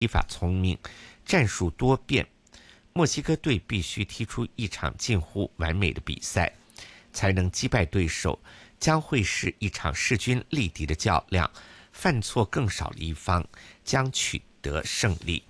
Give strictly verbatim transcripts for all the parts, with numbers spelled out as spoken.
依法聪明，战术多变。墨西哥队必须踢出一场近乎完美的比赛，才能击败对手，将会是一场势均力敌的较量，犯错更少的一方将取得胜利。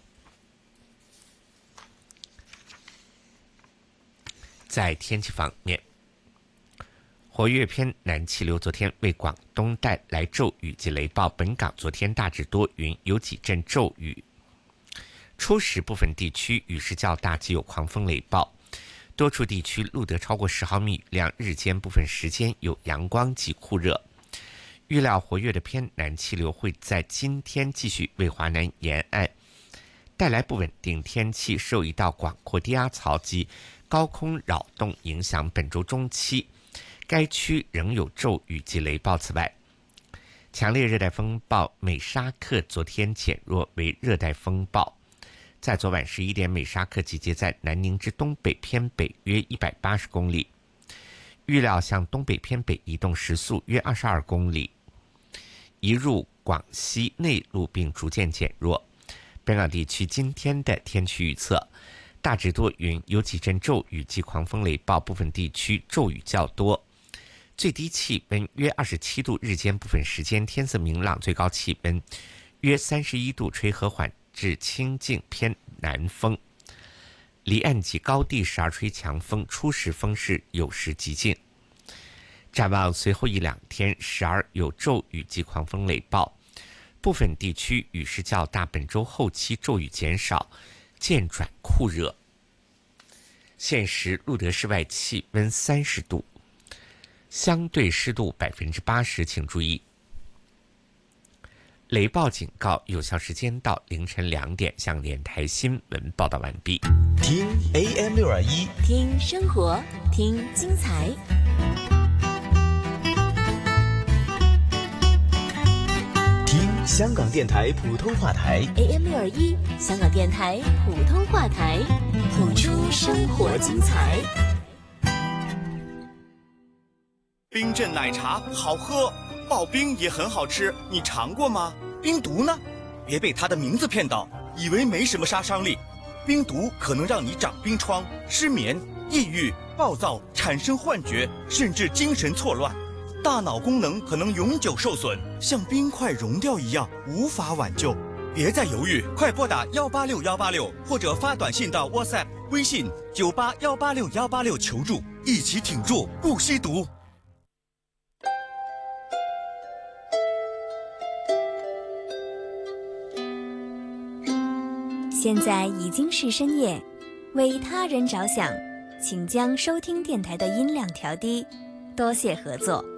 在天气方面，活跃偏南气流昨天为广东带来骤雨及雷暴，本港昨天大致多云，有几阵骤雨。初时部分地区雨势较大，及有狂风雷暴，多处地区录得超过十毫米雨量，日间部分时间有阳光及酷热。预料活跃的偏南气流会在今天继续为华南沿岸带来不稳定天气，受一道广阔低压槽及高空扰动影响，本周中期该区仍有骤雨及雷暴。此外，强烈热带风暴美沙克昨天减弱为热带风暴，在昨晚十一点，美沙克集结在南宁之东北偏北约一百八十公里，预料向东北偏北移动，时速约二十二公里，移入广西内陆并逐渐减弱。本港地区今天的天气预测：大致多云，有几阵骤雨及狂风雷暴，部分地区骤雨较多，最低气温约二十七度，日间部分时间天色明朗，最高气温约三十一度，吹和缓至清劲偏南风，离岸及高地时而吹强风，初时风势有时极劲。展望随后一两天，时而有骤雨及狂风雷暴，部分地区雨势较大，本周后期骤雨减少，渐转酷热。现时录得室外气温三十度，相对湿度百分之八十，请注意。雷暴警告有效时间到凌晨两点。向联台新闻报道完毕。 听 A M 六二一， 听生活，听精彩。 听香港电台普通话台 A M 六二一，香港电台普通话台，谱出生活精彩。 冰镇奶茶好喝，刨冰也很好吃，你尝过吗？冰毒呢？别被它的名字骗到，以为没什么杀伤力。冰毒可能让你长冰疮、失眠、抑郁、暴躁，产生幻觉，甚至精神错乱，大脑功能可能永久受损，像冰块融掉一样，无法挽救。别再犹豫，快拨打幺八六幺八六，或者发短信到 WhatsApp、微信九八幺八六幺八六求助，一起挺住，不吸毒。 现在已经是深夜，为他人着想，请将收听电台的音量调低，多谢合作。